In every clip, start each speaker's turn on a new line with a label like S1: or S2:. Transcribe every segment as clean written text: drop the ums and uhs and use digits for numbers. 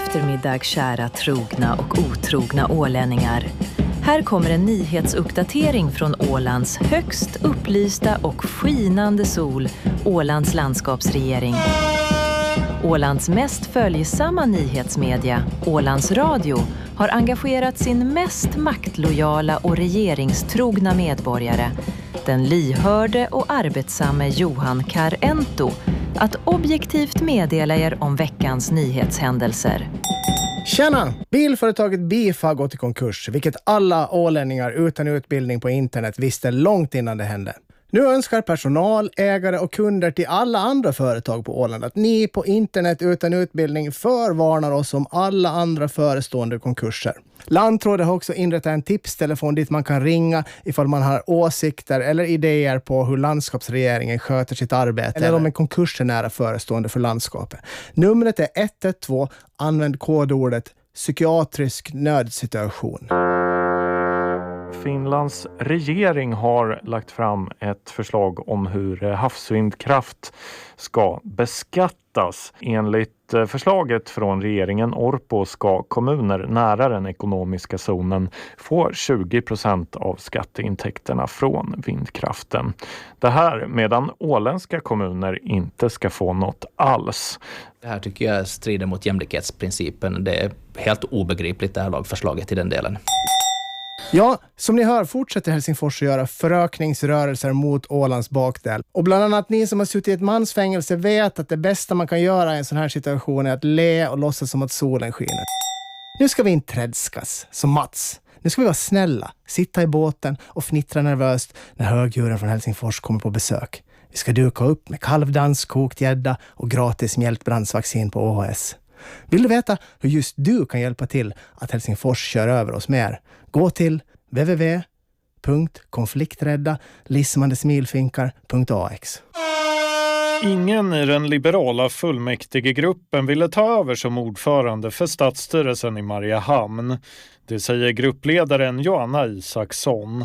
S1: eftermiddag, kära trogna och otrogna ålänningar. Här kommer en nyhetsuppdatering från Ålands högst upplysta och skinande sol, Ålands landskapsregering. Ålands mest följsamma nyhetsmedia, Ålands Radio, har engagerat sin mest maktlojala och regeringstrogna medborgare, den lyhörde och arbetsamme Johan Karento, att objektivt meddela er om veckans nyhetshändelser.
S2: Tjena! Bilföretaget BIF har gått i konkurs, vilket alla ålänningar utan utbildning på internet visste långt innan det hände. Nu önskar personal, ägare och kunder till alla andra företag på Åland att ni på internet utan utbildning förvarnar oss om alla andra förestående konkurser. Landrådet har också inrättat en tipstelefon dit man kan ringa ifall man har åsikter eller idéer på hur landskapsregeringen sköter sitt arbete eller om en konkurs är nära förestående för landskapet. Numret är 112, använd kodordet psykiatrisk nödsituation.
S3: Finlands regering har lagt fram ett förslag om hur havsvindkraft ska beskattas. Enligt förslaget från regeringen Orpo ska kommuner nära den ekonomiska zonen få 20% av skatteintäkterna från vindkraften. Det här medan åländska kommuner inte ska få något alls.
S4: Det här tycker jag strider mot jämlikhetsprincipen. Det är helt obegripligt det här lagförslaget i den delen.
S2: Ja, som ni hör fortsätter Helsingfors att göra förökningsrörelser mot Ålands bakdel. Och bland annat ni som har suttit i ett mansfängelse vet att det bästa man kan göra i en sån här situation är att le och låtsas som att solen skiner. Nu ska vi inte trädskas, som Mats. Nu ska vi vara snälla, sitta i båten och fnittra nervöst när högdjuren från Helsingfors kommer på besök. Vi ska duka upp med kalvdans, kokt gädda och gratis mjältbrandsvaccin på OHS. Vill du veta hur just du kan hjälpa till att Helsingfors kör över oss mer? Gå till www.konflikträdda-lismandesmilfinkar.ax.
S3: Ingen i den liberala fullmäktigegruppen ville ta över som ordförande för stadsstyrelsen i Mariehamn. Det säger gruppledaren Joanna Isaksson.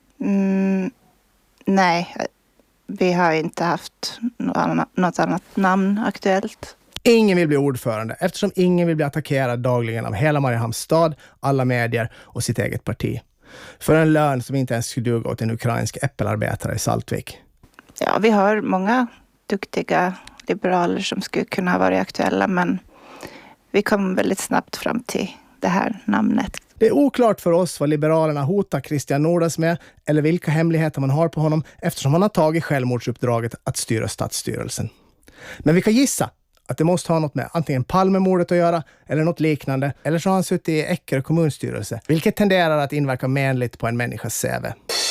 S5: Nej, vi har inte haft något annat namn aktuellt.
S2: Ingen vill bli ordförande eftersom ingen vill bli attackerad dagligen av hela Mariehamns stad, alla medier och sitt eget parti. För en lön som inte ens skulle duga åt en ukrainsk äppelarbetare i Saltvik.
S5: Ja, vi har många duktiga liberaler som skulle kunna vara aktuella, men vi kom väldigt snabbt fram till det här namnet.
S2: Det är oklart för oss vad Liberalerna hotar Christian Nordas med eller vilka hemligheter man har på honom eftersom han har tagit självmordsuppdraget att styra stadsstyrelsen. Men vi kan gissa att det måste ha något med antingen Palmemordet att göra eller något liknande, eller så har han suttit i Eckerö kommunstyrelse, vilket tenderar att inverka menligt på en människas CV.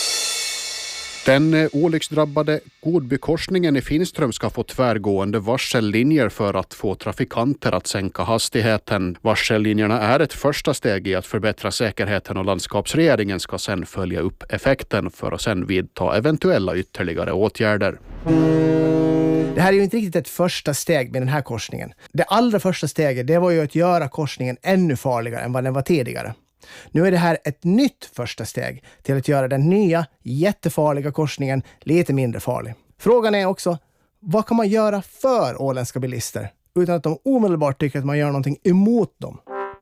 S6: Den olycksdrabbade Godbykorsningen i Finström ska få tvärgående varsellinjer för att få trafikanter att sänka hastigheten. Varsellinjerna är ett första steg i att förbättra säkerheten och landskapsregeringen ska sedan följa upp effekten för att sedan vidta eventuella ytterligare åtgärder.
S2: Det här är ju inte riktigt ett första steg med den här korsningen. Det allra första steget det var ju att göra korsningen ännu farligare än vad den var tidigare. Nu är det här ett nytt första steg till att göra den nya jättefarliga korsningen lite mindre farlig. Frågan är också, vad kan man göra för åländska bilister utan att de omedelbart tycker att man gör någonting emot dem?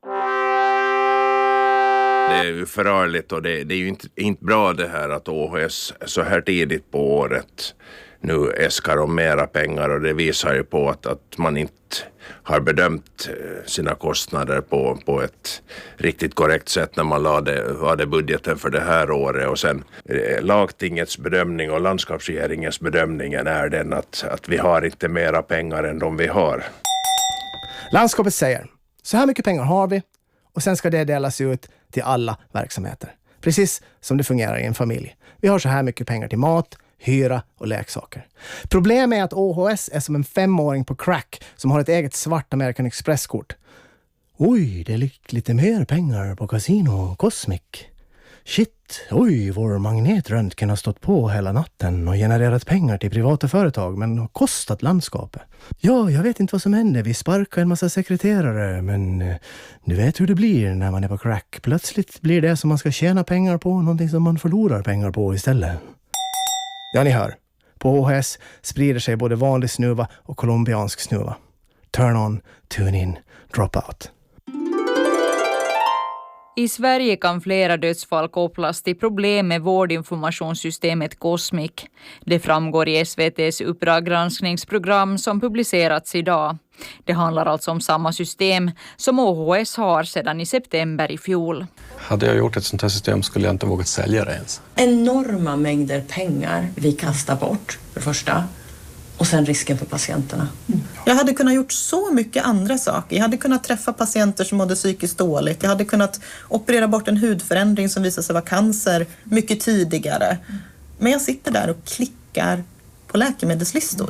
S7: Det är ju förargligt och det är ju inte bra det här att OHS så här tidigt på året nu äskar om mera pengar, och det visar ju på att man inte har bedömt sina kostnader på ett riktigt korrekt sätt när man lade budgeten för det här året. Och sen lagtingets bedömning och landskapsregeringens bedömning är den att vi har inte mera pengar än de vi har.
S2: Landskapet säger, så här mycket pengar har vi och sen ska det delas ut till alla verksamheter. Precis som det fungerar i en familj. Vi har så här mycket pengar till mat, hyra och leksaker. Problemet är att OHS är som en 5-åring på crack som har ett eget svart American Express-kort. Oj, det är lite mer pengar på Casino Cosmic. Shit, oj, vår magnetröntgen har stått på hela natten och genererat pengar till privata företag men har kostat landskapet. Ja, jag vet inte vad som händer. Vi sparkar en massa sekreterare, men du vet hur det blir när man är på crack. Plötsligt blir det som man ska tjäna pengar på någonting som man förlorar pengar på istället. Ja, ni hör. På OHS sprider sig både vanlig snuva och colombiansk snuva. Turn on, tune in, drop out.
S8: I Sverige kan flera dödsfall kopplas till problem med vårdinformationssystemet Cosmic. Det framgår i SVT:s Uppdrag granskningsprogram som publicerats idag. Det handlar alltså om samma system som OHS har sedan i september i fjol.
S9: Hade jag gjort ett sånt här system skulle jag inte vågat sälja det ens.
S10: Enorma mängder pengar vi kastar bort, för första. Och sen risken för patienterna.
S11: Jag hade kunnat gjort så mycket andra saker. Jag hade kunnat träffa patienter som mådde psykiskt dåligt. Jag hade kunnat operera bort en hudförändring som visade sig vara cancer mycket tidigare. Men jag sitter där och klickar på läkemedelslistor.